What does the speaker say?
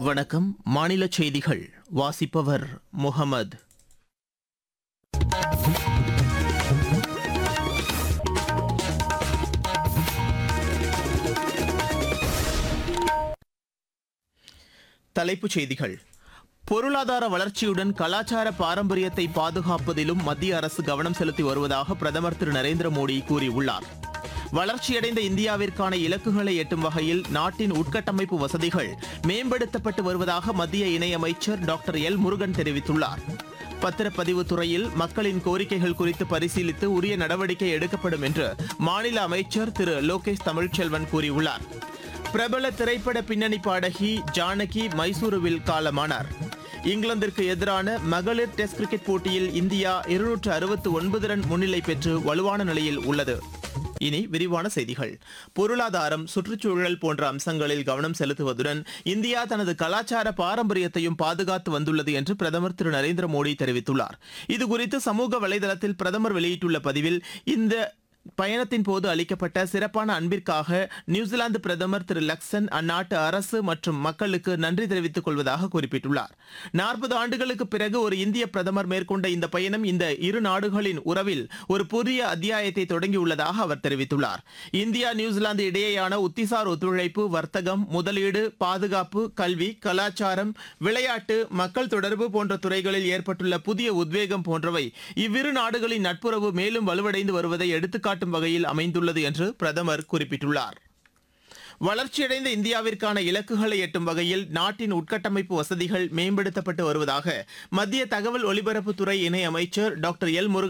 வணக்கம். மாநில செய்திகள் வாசிப்பவர் முகமது. தலைப்புச் செய்திகள். பொருளாதார வளர்ச்சியுடன் கலாச்சார பாரம்பரியத்தை பாதுகாப்பதிலும் மத்திய அரசு கவனம் செலுத்தி வருவதாக பிரதமர் திரு நரேந்திர மோடி கூறியுள்ளார். வளர்ச்சியடைந்த இந்தியாவிற்கான இலக்குகளை எட்டும் வகையில் நாட்டின் உட்கட்டமைப்பு வசதிகள் மேம்படுத்தப்பட்டு வருவதாக மத்திய இணையமைச்சர் டாக்டர் எல் முருகன் தெரிவித்துள்ளார். பத்திரப்பதிவு துறையில் மக்களின் கோரிக்கைகள் குறித்து பரிசீலித்து உரிய நடவடிக்கை எடுக்கப்படும் என்று மாநில அமைச்சர் திரு லோகேஷ் தமிழ்ச்செல்வன் கூறியுள்ளார். பிரபல திரைப்பட பின்னணி பாடகி ஜானகி மைசூருவில் காலமானார். இங்கிலாந்திற்கு எதிரான மகளிர் டெஸ்ட் கிரிக்கெட் போட்டியில் இந்தியா 269 ரன் முன்னிலை பெற்று வலுவான நிலையில் உள்ளது. இனி விரிவான செய்திகள். பொருளாதாரம், சுற்றுச்சூழல் போன்ற அம்சங்களில் கவனம் செலுத்துவதுடன் இந்தியா தனது கலாச்சார பாரம்பரியத்தையும் பாதுகாத்து வந்துள்ளது என்று பிரதமர் திரு நரேந்திர மோடி தெரிவித்துள்ளார். இதுகுறித்து சமூக வலைதளத்தில் பிரதமர் வெளியிட்டுள்ள பதிவில், இந்த பயணத்தின் போது அளிக்கப்பட்ட சிறப்பான அன்பிற்காக நியூசிலாந்து பிரதமர் திரு லக்சன் அந்நாட்டு அரசு மற்றும் மக்களுக்கு நன்றி தெரிவித்துக் கொள்வதாக குறிப்பிட்டுள்ளார். 40 ஆண்டுகளுக்கு பிறகு ஒரு இந்திய பிரதமர் மேற்கொண்ட இந்த பயணம் இந்த இரு நாடுகளின் உறவில் ஒரு புதிய அத்தியாயத்தை தொடங்கியுள்ளதாக அவர் தெரிவித்துள்ளார். இந்தியா நியூசிலாந்து இடையேயான உத்திசார் ஒத்துழைப்பு, வர்த்தகம், முதலீடு, பாதுகாப்பு, கல்வி, கலாச்சாரம், விளையாட்டு, மக்கள் தொடர்பு போன்ற துறைகளில் ஏற்பட்டுள்ள புதிய உத்வேகம் போன்றவை இவ்விரு நாடுகளின் நட்புறவு மேலும் வலுவடைந்து வருவதை எடுத்துக்காட்டும் வகையில் அமைந்துள்ளது என்று பிரதமர் குறிப்பிட்டுள்ளார். வளர்ச்சியடைந்த இந்தியாவிற்கான இலக்குகளை எட்டும் வகையில் நாட்டின் உட்கட்டமைப்பு வசதிகள் மேம்படுத்தப்பட்டு வருவதாக மத்திய தகவல் ஒலிபரப்புத்துறை இணை அமைச்சர் டாக்டர் எல் முருகன்